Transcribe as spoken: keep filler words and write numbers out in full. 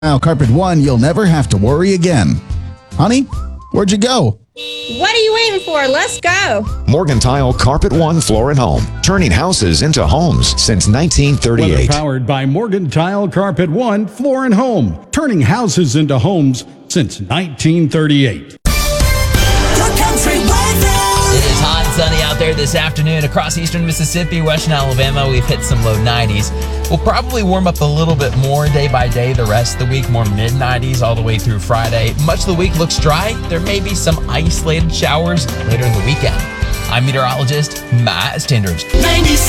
Now, Carpet One, you'll never have to worry again. Honey, where'd you go? What are you waiting for? Let's go. Morgan-Tile Carpet One Floor and Home, turning houses into homes since nineteen thirty-eight. Weather powered by Morgan-Tile Carpet One Floor and Home, turning houses into homes since nineteen thirty-eight. It is hot and sunny out there this afternoon across eastern Mississippi, western Alabama. We've hit some low nineties. We'll probably warm up a little bit more day by day the rest of the week, more mid nineties all the way through Friday. Much of the week looks dry. There may be some isolated showers later in the weekend. I'm meteorologist Matt Stenders.